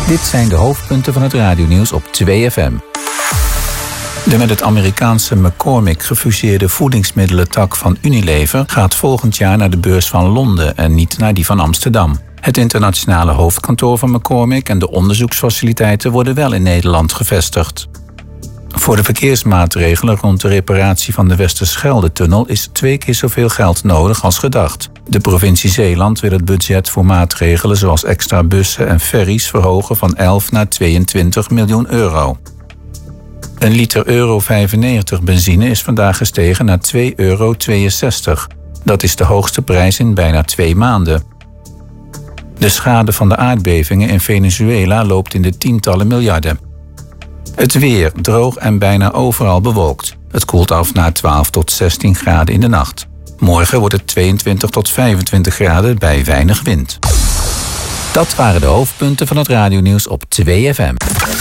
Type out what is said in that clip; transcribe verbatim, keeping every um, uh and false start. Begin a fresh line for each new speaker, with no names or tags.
Dit zijn de hoofdpunten van het radionieuws op twee F M. De met het Amerikaanse McCormick gefuseerde voedingsmiddelentak van Unilever gaat volgend jaar naar de beurs van Londen en niet naar die van Amsterdam. Het internationale hoofdkantoor van McCormick en de onderzoeksfaciliteiten worden wel in Nederland gevestigd. Voor de verkeersmaatregelen rond de reparatie van de Westerschelde-tunnel is twee keer zoveel geld nodig als gedacht. De provincie Zeeland wil het budget voor maatregelen zoals extra bussen en ferries verhogen van elf naar tweeëntwintig miljoen euro. Een liter euro vijfennegentig benzine is vandaag gestegen naar twee euro tweeënzestig. Dat is de hoogste prijs in bijna twee maanden. De schade van de aardbevingen in Venezuela loopt in de tientallen miljarden. Het weer droog en bijna overal bewolkt. Het koelt af naar twaalf tot zestien graden in de nacht. Morgen wordt het tweeëntwintig tot vijfentwintig graden bij weinig wind. Dat waren de hoofdpunten van het radionieuws op twee F M.